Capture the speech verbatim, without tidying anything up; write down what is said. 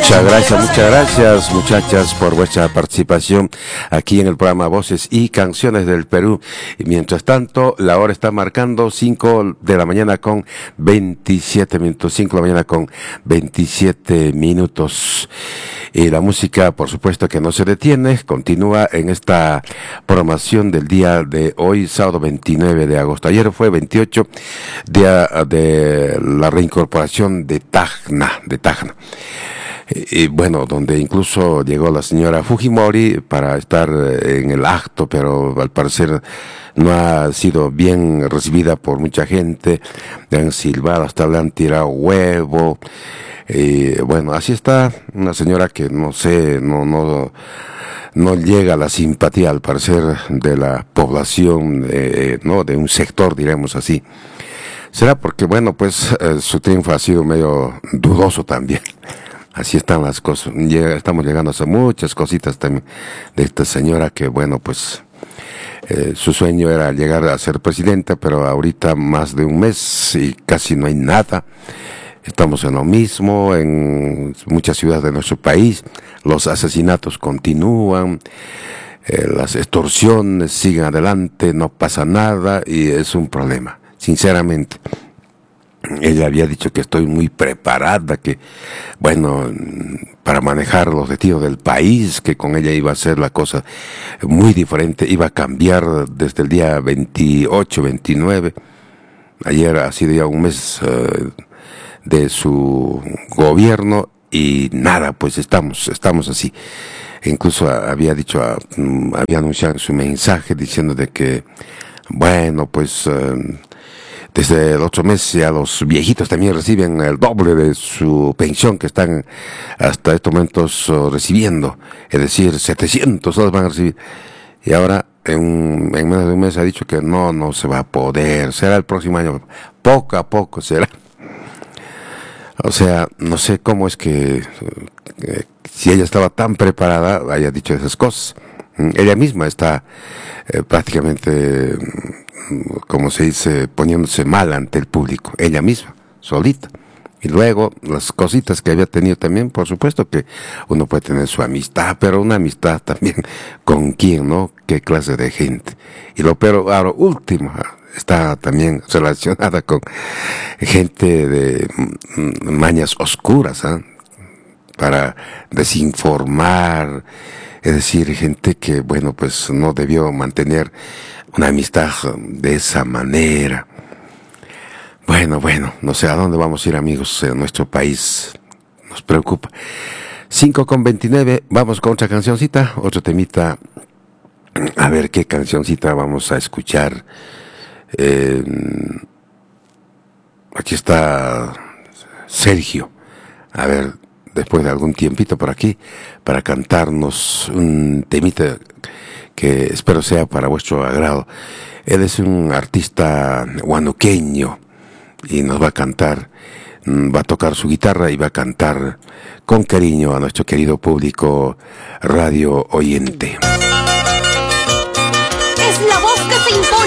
Muchas gracias, muchas gracias muchachas por vuestra participación aquí en el programa Voces y Canciones del Perú. Y mientras tanto, la hora está marcando cinco de la mañana con veintisiete minutos, cinco de la mañana con veintisiete minutos. Y la música, por supuesto que no se detiene, continúa en esta programación del día de hoy, sábado veintinueve de agosto. Ayer fue veintiocho, día de la reincorporación de Tacna, de Tacna. Y bueno, donde incluso llegó la señora Fujimori para estar en el acto, pero al parecer no ha sido bien recibida por mucha gente. Le han silbado, hasta le han tirado huevo. Y bueno, así está una señora que no sé, no, no, no llega a la simpatía al parecer de la población, eh, no, de un sector, diremos así. Será porque, bueno, pues eh, su triunfo ha sido medio dudoso también. Así están las cosas. Llega, estamos llegando a muchas cositas también de esta señora que, bueno, pues eh, su sueño era llegar a ser presidenta, pero ahorita más de un mes y casi no hay nada. Estamos en lo mismo, en muchas ciudades de nuestro país. Los asesinatos continúan, eh, las extorsiones siguen adelante, no pasa nada y es un problema, sinceramente. Ella había dicho que estoy muy preparada, que, bueno, para manejar los destinos del país, que con ella iba a ser la cosa muy diferente, iba a cambiar desde el día veintiocho, veintinueve. Ayer ha sido ya un mes uh, de su gobierno y nada, pues estamos, estamos así. Incluso había dicho, uh, había anunciado su mensaje diciendo de que, bueno, pues Uh, desde el otro mes ya los viejitos también reciben el doble de su pensión que están hasta estos momentos uh, recibiendo. Es decir, setecientos todos van a recibir. Y ahora, en, en menos de un mes ha dicho que no, no se va a poder. Será el próximo año. Poco a poco será. O sea, no sé cómo es que, eh, si ella estaba tan preparada, haya dicho esas cosas. Ella misma está eh, prácticamente, como se dice, poniéndose mal ante el público, ella misma, solita. Y luego las cositas que había tenido también, por supuesto que uno puede tener su amistad, pero una amistad también con quién, ¿no? Qué clase de gente. Y lo pero ahora último, está también relacionada con gente de mañas oscuras, ¿eh? Para desinformar. Es decir, gente que, bueno, pues no debió mantener una amistad de esa manera. Bueno, bueno, no sé a dónde vamos a ir, amigos, en nuestro país. Nos preocupa. cinco con veintinueve, vamos con otra cancioncita, otro temita. A ver qué cancioncita vamos a escuchar. Eh, aquí está Sergio. A ver, después de algún tiempito por aquí, para cantarnos un temita que espero sea para vuestro agrado. Él es un artista huanuqueño y nos va a cantar, va a tocar su guitarra y va a cantar con cariño a nuestro querido público radio oyente. Es la voz que se impone.